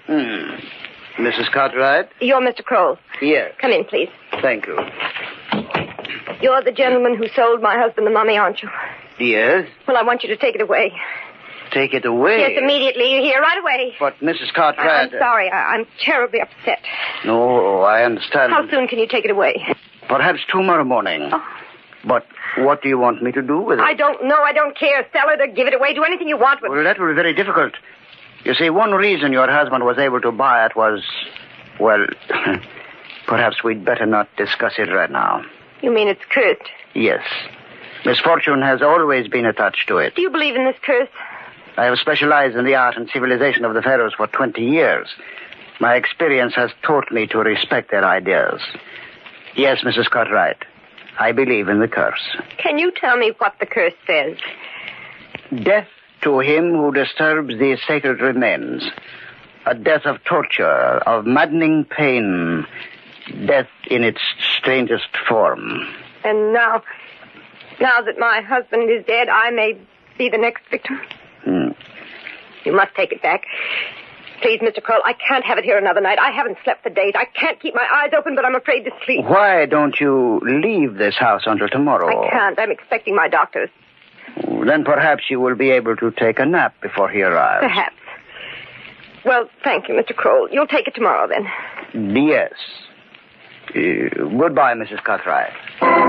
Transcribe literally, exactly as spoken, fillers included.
Hmm. Missus Cartwright? You're Mister Kroll. Yes. Come in, please. Thank you. You're the gentleman who sold my husband the mummy, aren't you? Yes. Well, I want you to take it away. Take it away? Yes, immediately. You're here right away. But, Missus Cartwright... I- I'm sorry. I- I'm terribly upset. No, I understand. How soon can you take it away? Perhaps tomorrow morning. Oh. But what do you want me to do with it? I don't know. I don't care. Sell it or give it away. Do anything you want with it. Well, that will be very difficult. You see, one reason your husband was able to buy it was... Well, perhaps we'd better not discuss it right now. You mean it's cursed? Yes. Misfortune has always been attached to it. Do you believe in this curse? I have specialized in the art and civilization of the pharaohs for twenty years. My experience has taught me to respect their ideas. Yes, Missus Cartwright, I believe in the curse. Can you tell me what the curse says? Death to him who disturbs these sacred remains. A death of torture, of maddening pain. Death in its strangest form. And now, now that my husband is dead, I may be the next victim? Hmm. You must take it back. Please, Mister Kroll, I can't have it here another night. I haven't slept for days. I can't keep my eyes open, but I'm afraid to sleep. Why don't you leave this house until tomorrow? I can't. I'm expecting my doctor. Then perhaps you will be able to take a nap before he arrives. Perhaps. Well, thank you, Mister Kroll. You'll take it tomorrow, then. Yes. Uh, goodbye, Missus Cartwright.